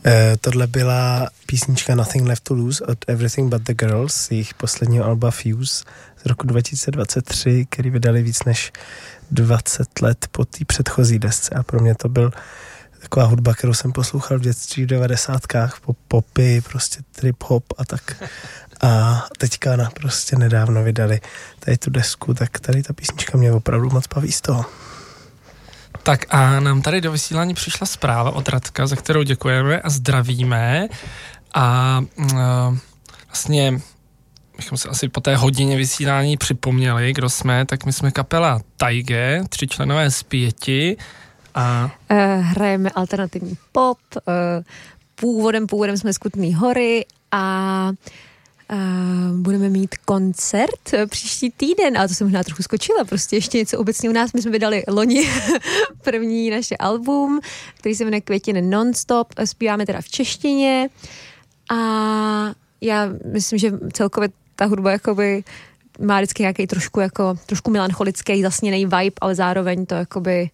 Tohle byla písnička Nothing Left to Lose od Everything But the Girls, jejich posledního alba Fuse z roku 2023, který vydali víc než 20 let po té předchozí desce a pro mě to byl taková hudba, kterou jsem poslouchal v dětství v 90kách, popy, prostě trip hop a tak. A teďka prostě nedávno vydali tady tu desku, tak tady ta písnička mě opravdu moc baví z toho. Tak a nám tady do vysílání přišla zpráva od Radka, za kterou děkujeme a zdravíme. A vlastně bychom se asi po té hodině vysílání připomněli, kdo jsme, tak my jsme kapela Taige, 3 členové z 5 a... Hrajeme alternativní pop, původem jsme z Kutný Hory a budeme mít koncert příští týden, ale to jsem možná trochu skočila, prostě ještě něco obecně u nás. My jsme vydali loni první naše album, který se jmenuje Květiny non-stop, zpíváme teda v češtině a já myslím, že celkově ta hudba jakoby má vždycky nějaký trošku melancholický, zasněnej vibe, ale zároveň to jakoby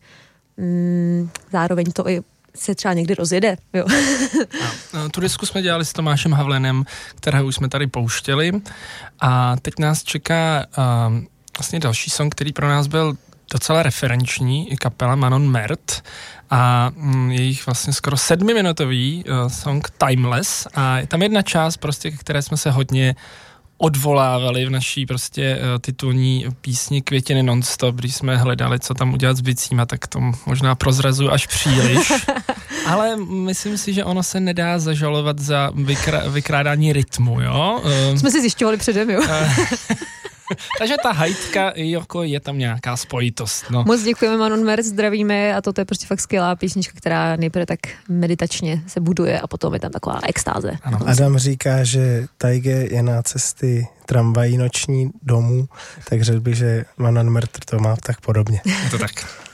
zároveň to i se třeba někdy rozjede, jo. Tu disku jsme dělali s Tomášem Havlenem, kterého už jsme tady pouštěli a teď nás čeká vlastně další song, který pro nás byl docela referenční, i kapela Manon Mert a jejich vlastně skoro 7minutový song Timeless a je tam jedna část prostě, které jsme se hodně odvolávali v naší prostě titulní písni Květiny non-stop, když jsme hledali, co tam udělat s bicíma, tak to možná prozrazu až příliš. Ale myslím si, že ono se nedá zažalovat za vykrádání rytmu, jo? Jsme si zjišťovali předem, jo? Takže ta hajtka, jako je tam nějaká spojitost. No. Moc děkujeme, Manon Merc, zdravíme a toto je prostě fakt skvělá písnička, která nejprve tak meditačně se buduje a potom je tam taková extáze. Ano. Adam říká, že Taige je na cesty tramvají noční domů, tak řekl bych, že Manon Merc to má tak podobně. Je to tak.